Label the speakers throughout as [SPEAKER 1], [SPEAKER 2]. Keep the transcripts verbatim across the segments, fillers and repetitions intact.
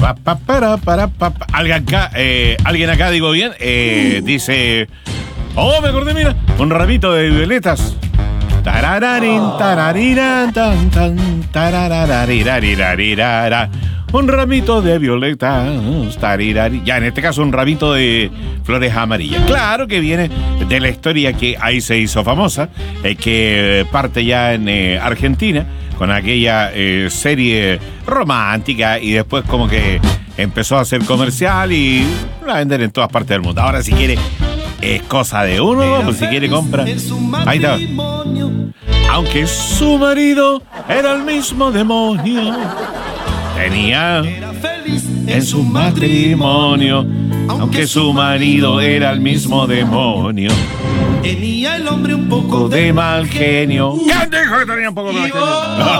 [SPEAKER 1] Pa, pa, para, para, pa, pa. Alguien acá, eh, alguien acá, digo bien, eh, dice... Oh, me acordé, mira, un ramito de violetas. Tarararin, tarariran, tan, tan, tararararirarirarira. Un ramito de violetas, tarirari. Ya, en este caso, un ramito de flores amarillas. Claro que viene de la historia que ahí se hizo famosa, eh, que parte ya en eh, Argentina, con aquella eh, serie romántica, y después como que empezó a hacer comercial y la vender en todas partes del mundo. Ahora, si quiere, es cosa de uno, pues si quiere compra. Ahí está. Aunque su marido era el mismo demonio, tenía en su matrimonio, aunque su marido era el mismo demonio,
[SPEAKER 2] tenía el hombre un poco
[SPEAKER 1] de mal genio. ¿Quién dijo que tenía un poco de mal genio?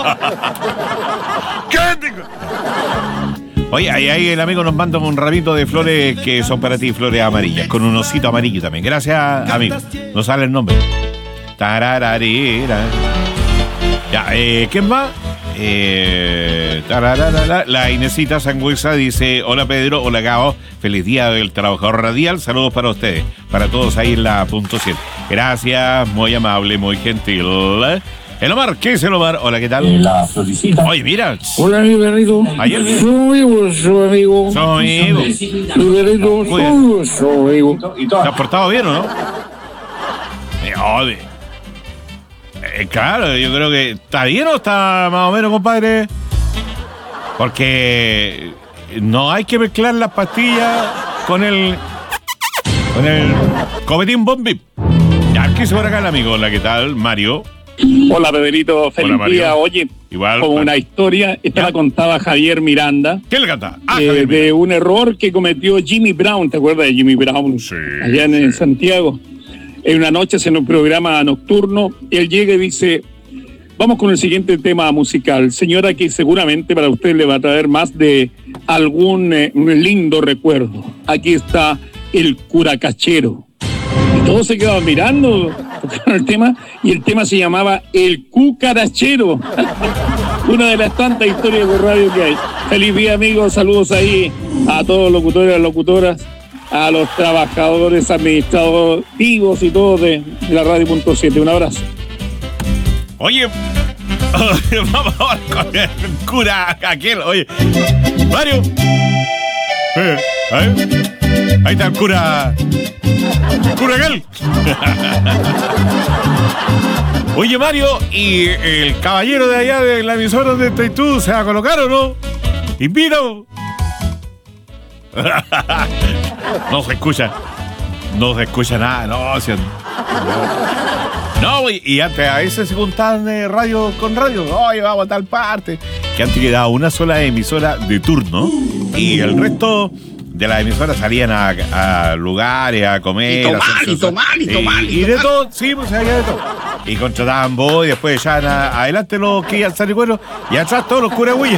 [SPEAKER 1] ¿Quién dijo? Oye, ahí, ahí el amigo nos manda un ramito de flores que son para ti, flores amarillas, con un osito amarillo también. Gracias, amigo. No sale el nombre. Tarararira. Ya, eh, ¿quién va? Eh, la Inesita Sangüesa dice: hola Pedro, hola Gabo, feliz día del trabajador radial, saludos para ustedes, para todos ahí en la punto siete. Gracias, muy amable, muy gentil. El Omar, ¿qué es el Omar? Hola, ¿qué tal?
[SPEAKER 3] La florecita.
[SPEAKER 1] Oye, mira.
[SPEAKER 3] Hola, mi perrito.
[SPEAKER 1] Ayer.
[SPEAKER 3] Soy amigo, soy amigo.
[SPEAKER 1] Soy amigo.
[SPEAKER 3] Mi perrito, soy, soy amigo.
[SPEAKER 1] ¿Te has portado bien o no? Eh, oye. Eh, claro, yo creo que está bien o está más o menos, compadre. Porque no hay que mezclar las pastillas con el con el cometín bombi. Ya quiso por acá el amigo. Hola, ¿qué tal? Mario.
[SPEAKER 4] Hola, Pedrito. Feliz
[SPEAKER 1] Hola,
[SPEAKER 4] día. Oye,
[SPEAKER 1] igual,
[SPEAKER 4] como una historia, esta
[SPEAKER 1] ¿ya?
[SPEAKER 4] La contaba Javier Miranda.
[SPEAKER 1] ¿Quién le canta? Ah,
[SPEAKER 4] eh,
[SPEAKER 1] Javier
[SPEAKER 4] de
[SPEAKER 1] Miranda.
[SPEAKER 4] un error que cometió Jimmy Brown. ¿Te acuerdas de Jimmy Brown?
[SPEAKER 1] Sí.
[SPEAKER 4] Allá en, en Santiago. En una noche en un programa nocturno, él llega y dice: vamos con el siguiente tema musical. Señora, que seguramente para usted le va a traer más de algún eh, lindo recuerdo. Aquí está el curacachero. Y todos se quedaban mirando, tocaron el tema, y el tema se llamaba El Cucarachero. Una de las tantas historias de radio que hay. Feliz día, amigos. Saludos ahí a todos los locutores y locutoras, a los trabajadores administrativos y todos de, de la radio punto siete. Un abrazo.
[SPEAKER 1] Oye, vamos ahora con el cura aquel. Oye, Mario. Eh, ahí, ahí está el cura. Cura aquel. Oye, Mario, ¿y el caballero de allá de la emisora donde estás tú se va a colocar o no? Invito. No se escucha. No se escucha nada, no, si, no, y, y antes a veces se juntaban eh, radio con radio. Oye, vamos a tal parte. Que antes quedaba una sola emisora de turno y el resto de las emisoras salían a, a lugares, a comer.
[SPEAKER 5] Y tomar,
[SPEAKER 1] a hacer
[SPEAKER 5] y tomar, y tomar,
[SPEAKER 1] y,
[SPEAKER 5] y
[SPEAKER 1] y de
[SPEAKER 5] tomar.
[SPEAKER 1] todo, sí, pues había de todo. Y contrataban voz y después ya a, adelante los que iban a salir buenos y atrás todos los curagüillas.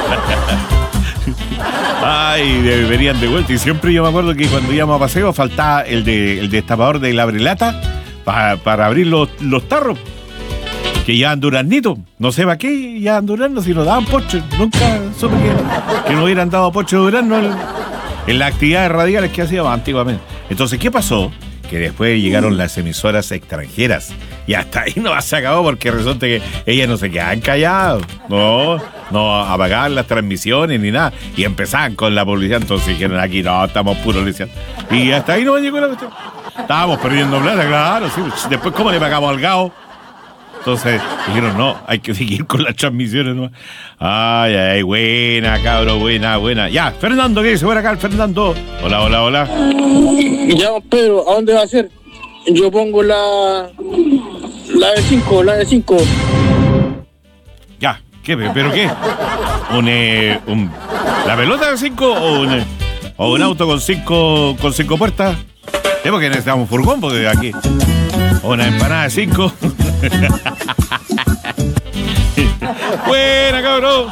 [SPEAKER 1] Ay, de, venían de vuelta. Y siempre yo me acuerdo que cuando íbamos a paseo faltaba el, de, el destapador de la brelata para, para abrir los, los tarros. Que llevaban duraznito. No sé para qué llevaban durazno si nos daban pocho. Nunca supe que, que nos hubieran dado pocho de durazno en, en las actividades radiales que hacíamos antiguamente. Entonces, ¿qué pasó? Que después llegaron las emisoras extranjeras. Y hasta ahí no se acabó porque resulta que ellas no se quedaban calladas. No, no apagaban las transmisiones ni nada. Y empezaban con la publicidad. Entonces dijeron, aquí no, estamos puros lisiando. Y hasta ahí no llegó la cuestión. Estábamos perdiendo plata, claro. Sí. Después, ¿cómo le pagamos al Gao? Entonces dijeron, no, hay que seguir con las transmisiones nomás. Ay, ay, buena, cabro, buena, buena. Ya, Fernando, ¿qué dice por acá el Fernando? Hola, hola, hola.
[SPEAKER 6] Ya, Pedro, ¿a dónde va a ser? Yo pongo la... La de cinco, la de cinco.
[SPEAKER 1] Ya, ¿qué? ¿Pero qué? ¿Un, eh, un, ¿La pelota de cinco o un, eh, o un auto con cinco, con cinco puertas? Es porque necesitamos un furgón, porque aquí... Una empanada de cinco. Buena, cabrón.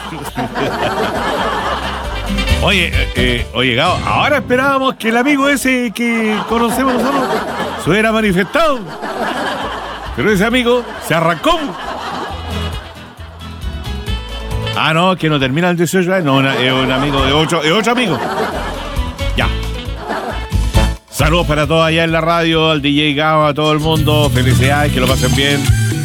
[SPEAKER 1] Oye, eh, eh, oye, Gao, ahora esperábamos que el amigo ese que conocemos nosotros se hubiera manifestado. Pero ese amigo se arrancó. Ah, no, que no termina el dieciocho años. No, una, es un amigo de ocho, es otro amigo. Ya. Saludos para todos allá en la radio, al D J Gao, a todo el mundo. Felicidades, que lo pasen bien.